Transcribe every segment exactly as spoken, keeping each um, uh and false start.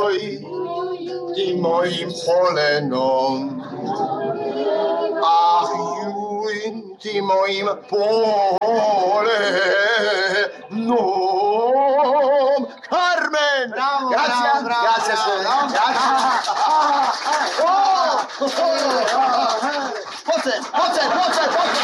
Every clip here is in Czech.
boj tím mojím polenom. Ach juj, ty mojím polenom. Carmen! Bravo, Gracias, bravo, gracias. bravo, Pojďte, pojďte, pojďte, pojďte.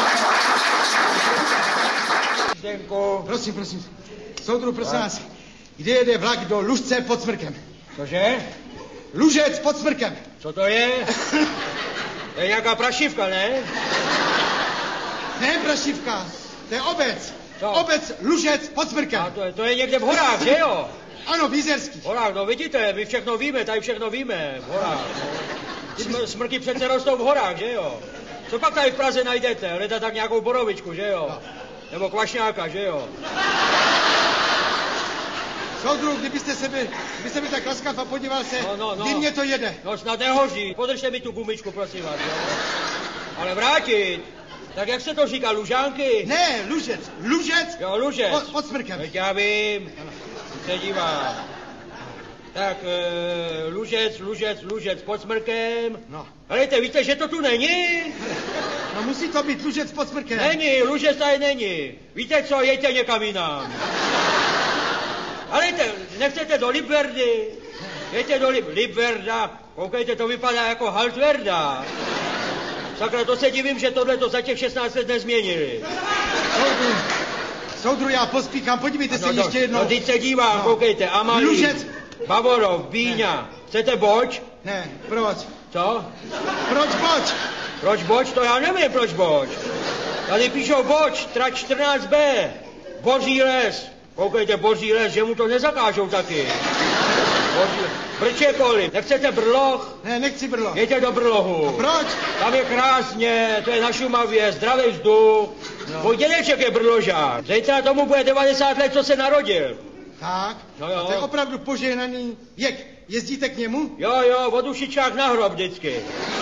Zdenku. Prosím, prosím. Soudru, prosím vás. Kde jede vlak do Lužce pod Smrkem? Cože? Lužec pod Smrkem. Co to je? To je nějaká prašivka, ne? Ne, Prašivka. To je obec. Co? Obec Lužec pod Smrkem. A to je, to je někde v horách, že jo? Ano, v Jizerských. V horách, no vidíte, my všechno víme, tady všechno víme, v horách. No. Smr- smrky přece rostou v horách, že jo? Co pak tady v Praze najdete? Hledat tak nějakou borovičku, že jo? No. Nebo kvašňáka, že jo? Soudru, kdybyste se byl, kdybyste byl tak laskav a podíval se, No, no, no. kdy mě to jede. No snad nehoří. Podržte mi tu gumičku, prosím vás, jo? Ale vrátit. Tak jak se to říká, Lužánky? Ne, Lužec. Lužec Jo, Lužec. pod, pod Smrkem. Teď já vím. Se dívám. Tak, e, Lužec, Lužec, Lužec pod Smrkem. No. Helejte, víte, že to tu není? No musí to být Lužec pod Smrkem. Není, Lužec tady není. Víte co, jejte někam jinam. Helejte, nechcete do Libverdy? Jejte do Lib- Libverda. Koukejte, to vypadá jako Haltverda. Sakra, to se divím, že tohle to za těch šestnáct let nezměnili. Soudru, soudru, já pospíchám, podívejte se no, ještě jednou. No, teď se dívám, No. koukejte, Amalí, Lužec. Bavorov, Bíňa. Chcete boč? Ne, proč? Co? Proč boč? Proč boč? To já nevím, proč boč. Tady píšou boč, trať čtrnáct bé. Boří les. Koukejte, boří les, že mu to nezakážou taky. Boří... Brčekoli, nechcete Brloh? Ne, nechci Brlo. Jeďte do Brlohu. A proč? Tam je krásně, to je na Šumavě, zdravý vzduch. No. Můj dědeček je Brložák. Zítra tomu bude devadesát let, co se narodil. Tak, No jo. a to je opravdu požehnaný věk. Jezdíte k němu? Jo, jo, od ušičák na hrob vždycky.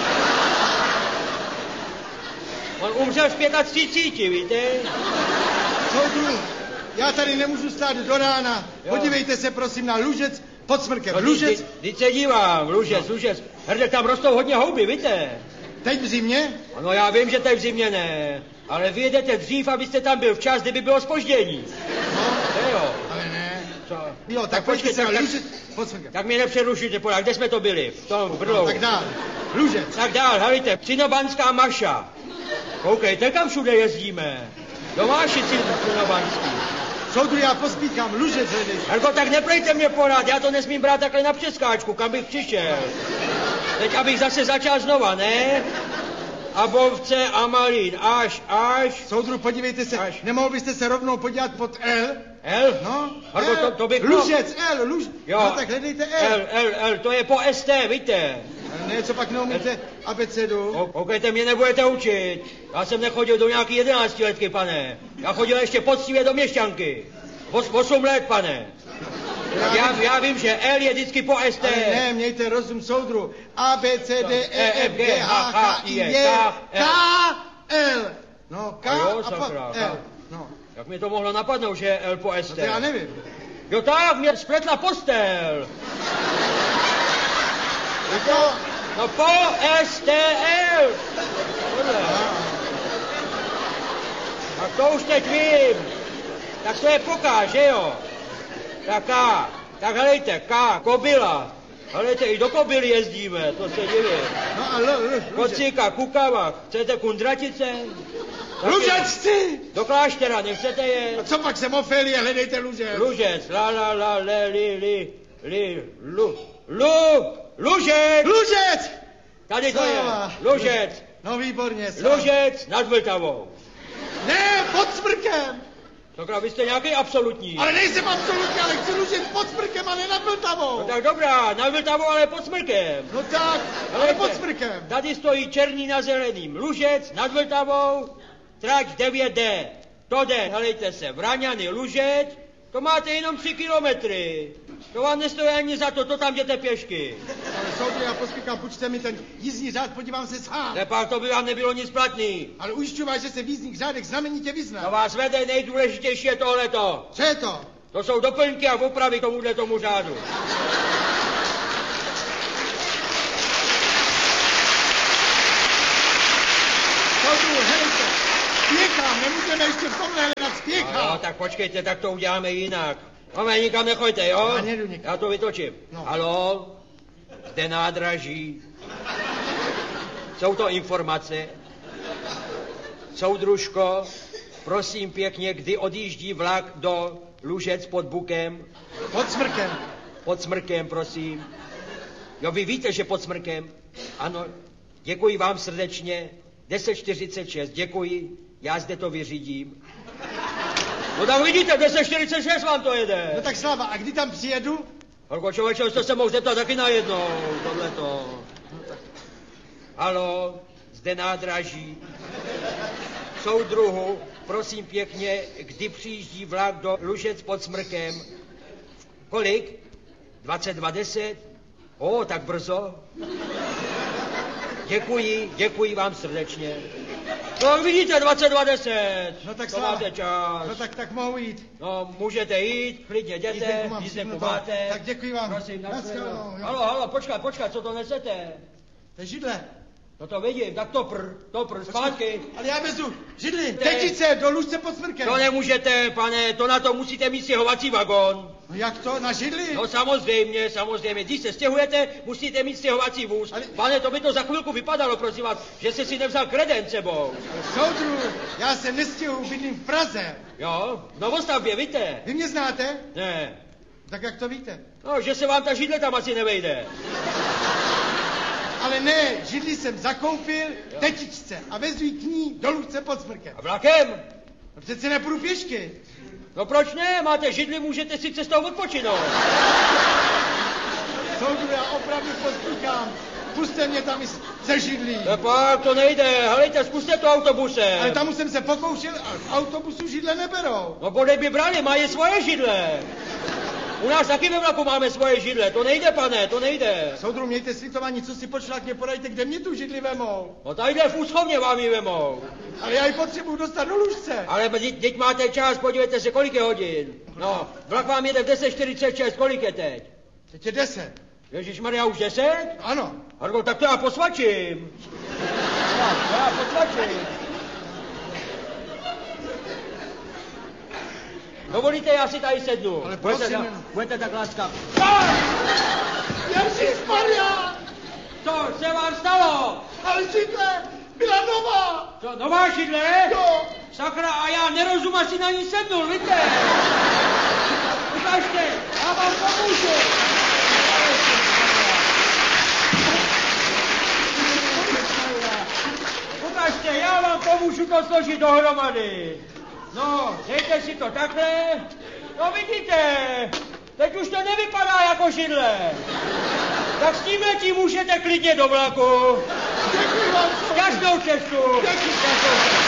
On umřel v třiceti pěti, víte? Soudru, já tady nemůžu stát do rána. Jo. Podívejte se prosím na Lužec pod Smrkem. No, Lužec, Teď se dívám, Lužec, Lužec. Hrdě, tam rostou hodně houby, víte? teď v zimě? No já vím, že teď v zimě ne, ale vy jedete dřív, abyste tam byl včas, kdyby bylo zpoždění. No, To jo. ale ne. Co? Jo, tak, Tak pojďte počkej, se na tak- Lužec pod Smrkem. Tak mě nepřerušujte, podák, kde jsme to byli? V tom Brlohu. No, tak dál. Lužec. Tak dál, helejte, Cinobanská Maša. Koukejte, kam všude jezdíme. Domáši Cinobanský. Soudru, já pospíchám. Lužec hledej. Herko, tak neplejte mě porád, já to nesmím brát takhle na přeskáčku, kam bych přišel. Teď abych zase začal znova, ne? Abovce, Amalín, až, až. Soudru, podívejte se. Až. Nemohl byste se rovnou podívat pod L? L? No, Herko, L. to, to bych mohl. Lužec, L, Luž. Jo. No, tak hledejte L. L, L, L, to je po S T, víte? Ne, co pak neumíte abecedu? O- Koukejte, mě nebudete učit. Já jsem nechodil do nějaký jedenáctiletky, pane. Já chodil ještě poctivě do měšťanky. Os, osm let, pane. Tak já, já vím, že L je vždycky po S T. Ale ne, mějte rozum, soudru. A, B, C, D, E, F, G, H, K, I, J, K, L. No, K A jo, a sakra, pak K. L. No, Jak mi to mohlo napadnout, že je L po S no T? to já nevím. Jo tak, mě spletla postel. Jako, No po S T L. Tohle. Tak to už teď vím. Tak to je po K, že jo? Tak K. Tak helejte, K, kobila. Helejte, i do kobily jezdíme, to se divím. no a L, L, Lužec. Kocíka, kukava, chcete kundratice? Tak Lužec je- chci! Do kláštera, nechcete A je? co pak jsem Ofélie, hledejte Lužec. Lužec, la la la, le, li, li, li, lu, lu, Lužec! Lužec! Tady to je, Slava. Lužec, No výborně, slava. Lužec nad Vltavou. Ne, pod Smrkem! Takhle, vy jste nějaký absolutní. Ale nejsem absolutně, ale chci Lužec pod Smrkem a ne nad Vltavou. No tak dobrá, nad Vltavou, ale pod Smrkem. No tak, ale Helejte, pod Smrkem. Tady stojí černý na zeleným. Lužec nad Vltavou, trať devět D. To jde, helejte se, Vraňany, Lužec, to máte jenom tři kilometry. To vám nestojí ani za to, to tam jděte pěšky. Ale soudru, já pospíchám, počte mi ten jízdní řád, podívám se sám. Nepak, to by vám nebylo nic platný. Ale ujišťuji vás, že se v jízdních řádech znamenitě To vyzná. vás vede, nejdůležitější je tohleto. Co je to? To jsou doplňky a opravy k tomuhle tomu řádu. Jo, tak počkejte, tak to uděláme jinak. Máme, nikam nechoďte, jo? Já nedu nikam. Já to vytočím. No. Haló? Zde nádraží. Jsou to informace. Soudružko, prosím pěkně, kdy odjíždí vlak do Lužec pod Bukem? Pod Smrkem. Pod Smrkem, prosím. Jo, vy víte, že pod Smrkem? Ano, děkuji vám srdečně. deset čtyřicet šest, děkuji. Já zde to vyřídím. No tak vidíte, deset čtyřicet šest vám to jede. No tak Slava, a kdy tam přijedu? Holko, člověče, jste se mohl zeptat taky najednou, tohleto. Haló, zde nádraží. Soudruhu, prosím pěkně, kdy přijíždí vlak do Lužec pod Smrkem? Kolik? dvacet dva deset? O, tak brzo. Děkuji, děkuji vám srdečně. No vidíte, dvacet dva deset. No tak to Slava. máte čas. No tak, tak mohu jít. No, můžete jít, klidně jděte, Jízdenku mám jízdenku všechno, máte. tak děkuji vám. Prosím, na Naschledanou, shledanou. jo. Halo, halo, počkat, počkat, co to nesete? To je židle. No to vidím, tak to pr, to pr, zpátky. Ale já vezu židli, Ne. tetice, do Lužce pod Smrkem. To nemůžete, pane, to na to musíte mít stěhovací vagon. No jak to, na židli? No samozřejmě, samozřejmě, když se stěhujete, musíte mít stěhovací vůz. Ale- Pane, to by to za chvilku vypadalo, prosím vás, že jste si nevzal kreden sebou. Soudru, já se nestěhuji, bydlím v Praze. Jo, v novostavbě, víte? Vy mě znáte? Ne, Tak jak to víte? no, že se vám ta židle tam asi nevejde. Ale ne, židli jsem zakoupil tetičce a vezu ji k ní do Lužce pod Smrkem. A vlakem? No přece nepůjdu pěšky. No proč ne? Máte židli, můžete si cestou odpočinout. Soudru, já opravdu pospíchám. Puste mě tam i se židlí. No pak to nejde, helejte, zkuste to autobusem. Ale tam už jsem se pokoušel a v autobusu židle neberou. No bodej by brali, mají svoje židle. U nás taky ve vlaku máme svoje židle, to nejde, pane, to nejde. Soudru, mějte slitování, co si pošlák mě podajte, kde mě tu židli vemou. No tadyhle v úschovně vám ji vemou. Ale já ji potřebuju dostat do Lužce. Ale teď, teď máte čas, podívejte se, kolik je hodin. No, vlak vám jede v deset čtyřicet šest, kolik je teď? Teď je deset. Ježišmarja, už deset? Ano. Hargo, tak to já posvačím. Tak, to já posvačím. Dovolíte, já si tady sednu. Ale budete, prosím, tak, jenom. budete tak láskav. Ježišmarja! Co se vám stalo? Ale židle byla nová. Co, nová židle? Jo. Sakra, a já nerozum, asi na ní sednul, víte? Ukažte, já vám pomůžu. Ukažte, já vám pomůžu to složit dohromady. No, dejte si to takhle. No vidíte, teď už to nevypadá jako židle. Tak s tímhle tím můžete klidně do vlaku. Děkuji vám. Šťastnou cestu. Děkuji. Šťastnou cestu.